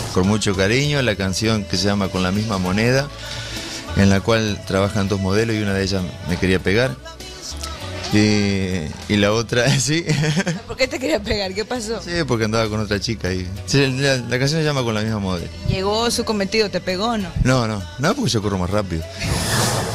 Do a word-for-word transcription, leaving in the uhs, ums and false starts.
con mucho cariño, la canción que se llama Con la misma moneda, en la cual trabajan dos modelos y una de ellas me quería pegar. Y, y la otra, sí. ¿Por qué te quería pegar? ¿Qué pasó? Sí, porque andaba con otra chica y sí, la, la canción se llama Con la misma modelo. Llegó su cometido, ¿te pegó o no? No, no, no, porque yo corro más rápido.